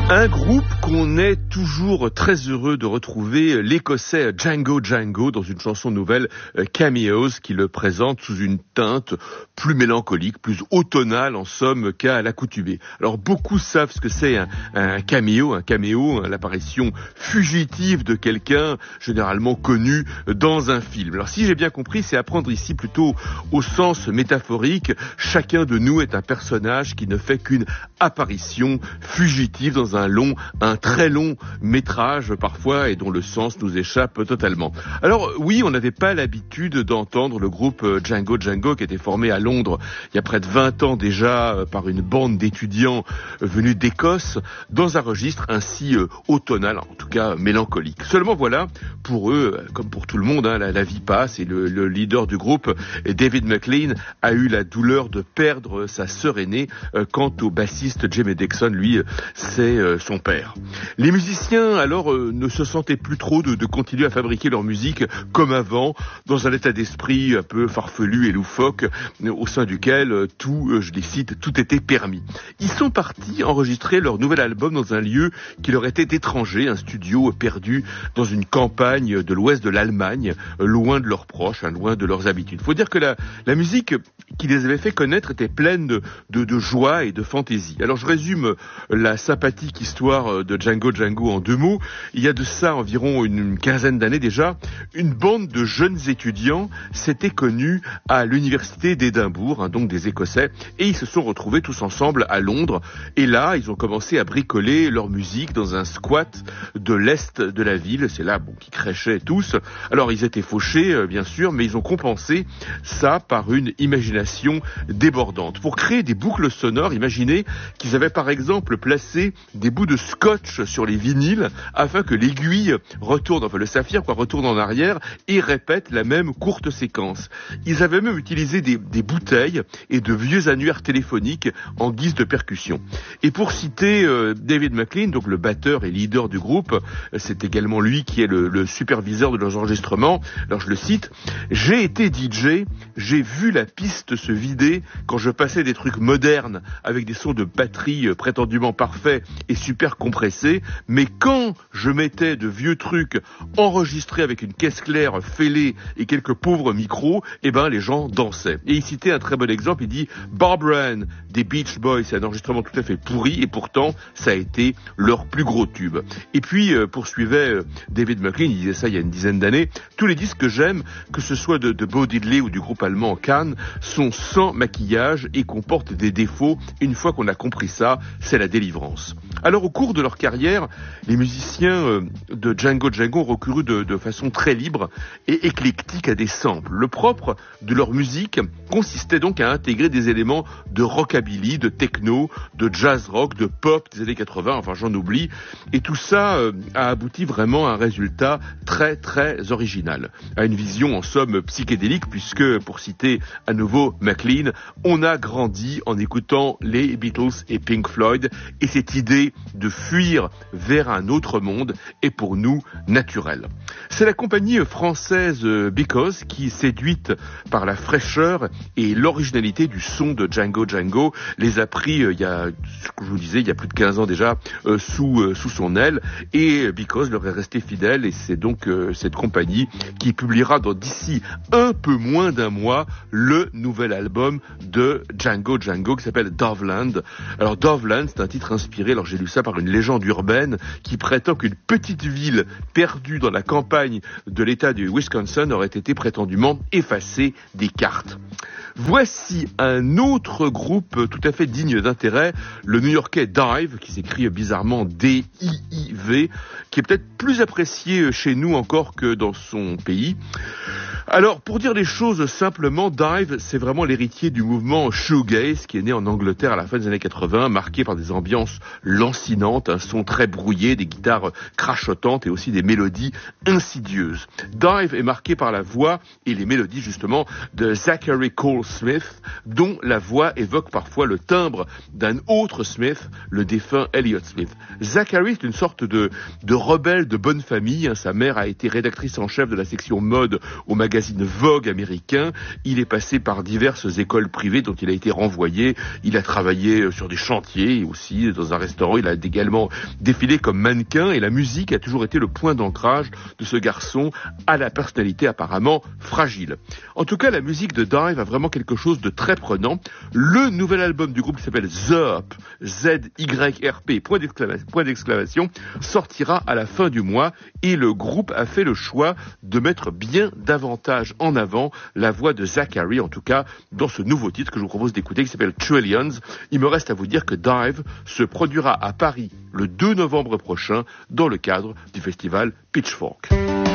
Un groupe qu'on est toujours très heureux de retrouver, l'Écossais Django Django, dans une chanson nouvelle, Cameos, qui le présente sous une teinte plus mélancolique, plus automnale en somme qu'à l'accoutumée. Alors beaucoup savent ce que c'est un caméo, l'apparition fugitive de quelqu'un généralement connu dans un film. Alors si j'ai bien compris, c'est à prendre ici plutôt au sens métaphorique. Chacun de nous est un personnage qui ne fait qu'une apparition fugitive dans un très long métrage parfois, et dont le sens nous échappe totalement. Alors oui, on n'avait pas l'habitude d'entendre le groupe Django Django, qui était formé à Londres il y a près de 20 ans déjà par une bande d'étudiants venus d'Écosse, dans un registre ainsi automnal, en tout cas mélancolique. Seulement voilà, pour eux, comme pour tout le monde, la vie passe, et le leader du groupe, David McLean, a eu la douleur de perdre sa sœur aînée. Quant au bassiste Jamie Dixon, lui, c'est son père. Les musiciens alors ne se sentaient plus trop de continuer à fabriquer leur musique comme avant, dans un état d'esprit un peu farfelu et loufoque, au sein duquel tout, je les cite, tout était permis. Ils sont partis enregistrer leur nouvel album dans un lieu qui leur était étranger, un studio perdu dans une campagne de l'ouest de l'Allemagne, loin de leurs proches, loin de leurs habitudes. Il faut dire que la musique qui les avait fait connaître était pleine de joie et de fantaisie. Alors je résume la sympathique histoire de Django Django en 2 mots. Il y a de ça environ une quinzaine d'années déjà, une bande de jeunes étudiants s'était connue à l'université d'Édimbourg, donc des Écossais, et ils se sont retrouvés tous ensemble à Londres. Et là, ils ont commencé à bricoler leur musique dans un squat de l'est de la ville. C'est là qu'ils crèchaient tous. Alors ils étaient fauchés, bien sûr, mais ils ont compensé ça par une imagination débordante. Pour créer des boucles sonores, imaginez qu'ils avaient par exemple placé des bouts de scotch sur les vinyles afin que l'aiguille le saphir retourne en arrière et répète la même courte séquence. Ils avaient même utilisé des bouteilles et de vieux annuaires téléphoniques en guise de percussion. Et pour citer David McLean, donc le batteur et leader du groupe, c'est également lui qui est le superviseur de leurs enregistrements. Alors je le cite: « J'ai été DJ, j'ai vu la piste se vider quand je passais des trucs modernes avec des sons de batterie prétendument parfaits et super compressés, mais quand je mettais de vieux trucs enregistrés avec une caisse claire fêlée et quelques pauvres micros, les gens dansaient. » Et il citait un très bon exemple, il dit « Barbara Ann des Beach Boys, c'est un enregistrement tout à fait pourri, et pourtant ça a été leur plus gros tube. » Et puis poursuivait David McLean, il disait ça il y a une dizaine d'années: « Tous les disques que j'aime, que ce soit de Bo Diddley ou du groupe allemand Cannes, sont sans maquillage et comportent des défauts. Une fois qu'on a compris ça, c'est la délivrance. » Alors au cours de leur carrière, les musiciens de Django Django ont recouru de façon très libre et éclectique à des samples. Le propre de leur musique consistait donc à intégrer des éléments de rockabilly, de techno, de jazz rock, de pop des années 80, j'en oublie. Et tout ça a abouti vraiment à un résultat très très original, à une vision en somme psychédélique, puisque, pour citer à nouveau McLean, on a grandi en écoutant les Beatles et Pink Floyd, et cette idée de fuir vers un autre monde est pour nous naturelle. C'est la compagnie française Because qui, séduite par la fraîcheur et l'originalité du son de Django Django, les a pris il y a plus de 15 ans déjà sous son aile, et Because leur est resté fidèle, et c'est donc cette compagnie qui publiera d'ici un peu moins d'un mois le nouvel album de Django Django qui s'appelle Doveland. Alors Doveland, c'est un titre inspiré, alors j'ai lu ça, par une légende urbaine qui prétend qu'une petite ville perdue dans la campagne de l'état du Wisconsin aurait été prétendument effacée des cartes. Voici un autre groupe tout à fait digne d'intérêt, le New-Yorkais Dive, qui s'écrit bizarrement D-I-I-V, qui est peut-être plus apprécié chez nous encore que dans son pays. Alors, pour dire les choses simplement, Dive, c'est vraiment l'héritier du mouvement shoegaze qui est né en Angleterre à la fin des années 80, marqué par des ambiances lancinantes, un son très brouillé, des guitares crachotantes et aussi des mélodies insidieuses. Dive est marqué par la voix et les mélodies justement de Zachary Cole Smith, dont la voix évoque parfois le timbre d'un autre Smith, le défunt Elliott Smith. Zachary est une sorte de rebelle de bonne famille. Sa mère a été rédactrice en chef de la section mode au magazine Vogue américain. Il est passé par diverses écoles privées dont il a été renvoyé. Il a travaillé sur des chantiers et aussi dans un restaurant évidemment. Il a également défilé comme mannequin et la musique a toujours été le point d'ancrage de ce garçon à la personnalité apparemment fragile. En tout cas, la musique de Dive a vraiment quelque chose de très prenant. Le nouvel album du groupe qui s'appelle ZYRP, Z-Y-R-P, point d'exclamation, sortira à la fin du mois et le groupe a fait le choix de mettre bien davantage en avant la voix de Zachary, en tout cas dans ce nouveau titre que je vous propose d'écouter qui s'appelle Trillions. Il me reste à vous dire que Dive se produira à Paris le 2 novembre prochain dans le cadre du festival Pitchfork.